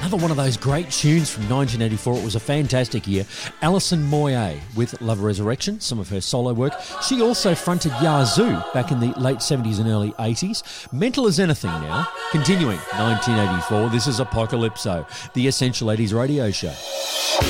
Another one of those great tunes from 1984. It was a fantastic year. Alison Moyet with Love Resurrection, some of her solo work. She also fronted Yazoo back in the late 70s and early 80s. Mental as Anything now. Continuing 1984, this is Apocalypso, the Essential 80s radio show.